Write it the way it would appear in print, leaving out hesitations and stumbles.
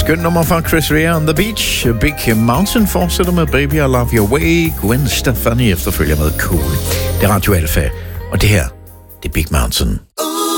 skønt nummer fra Chris Rea on the Beach. Big Mountain fortsætter med Baby I Love Your Way. Gwen Stefani efterfølger med Cool. Det er Radio Alfa, og det her, det er Big Mountain.